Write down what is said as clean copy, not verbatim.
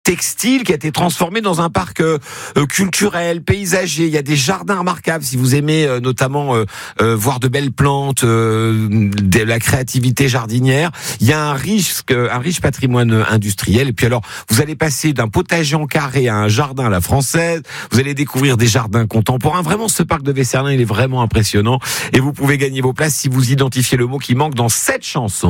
textile qui a été transformé dans un parc culturel, paysager. Il y a des jardins remarquables si vous aimez notamment voir de belles plantes, de la créativité jardinière. Il y a un riche patrimoine industriel. Et puis alors, vous allez passer d'un potager en carré à un jardin à la française. Vous allez découvrir des jardins contemporains. Vraiment, ce parc de Vesserlin, il est vraiment impressionnant. Et vous pouvez gagner vos places si vous identifiez le mot qui manque dans cette chanson.